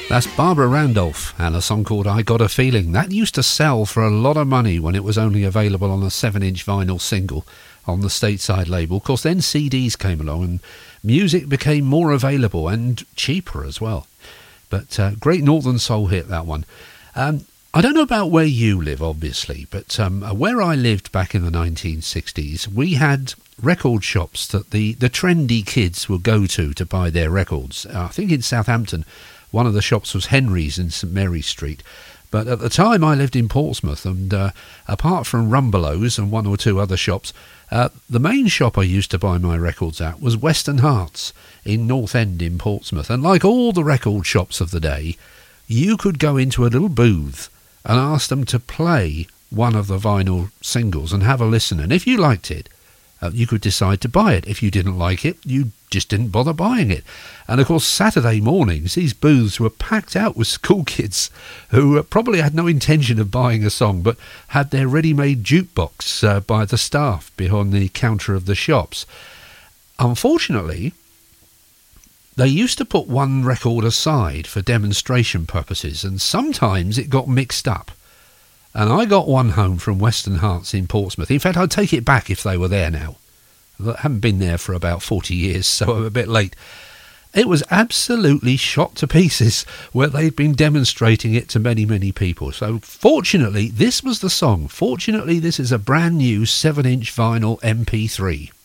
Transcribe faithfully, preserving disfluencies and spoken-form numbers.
That's Barbara Randolph and a song called I Got a Feeling. That used to sell for a lot of money when it was only available on a seven inch vinyl single on the stateside label. Of course, then C Ds came along and music became more available and cheaper as well. But uh, great Northern Soul hit, that one. Um, I don't know about where you live, obviously, but um, where I lived back in the nineteen sixties, we had record shops that the, the trendy kids would go to to buy their records. Uh, I think in Southampton, one of the shops was Henry's in St Mary Street. But at the time I lived in Portsmouth, and uh, apart from Rumbelows and one or two other shops, uh, the main shop I used to buy my records at was Western Hearts in North End in Portsmouth. And like all the record shops of the day, you could go into a little booth and ask them to play one of the vinyl singles and have a listen. And if you liked it, uh, you could decide to buy it. If you didn't like it, you just didn't bother buying it. And of course, Saturday mornings, these booths were packed out with school kids who uh, probably had no intention of buying a song, but had their ready-made jukebox uh, by the staff behind the counter of the shops. Unfortunately, they used to put one record aside for demonstration purposes, and sometimes it got mixed up. And I got one home from Western Hearts in Portsmouth. In fact, I'd take it back if they were there now. I haven't been there for about forty years, so I'm a bit late. It was absolutely shot to pieces where they'd been demonstrating it to many, many people. So fortunately, this was the song. Fortunately, this is a brand new seven inch vinyl M P three.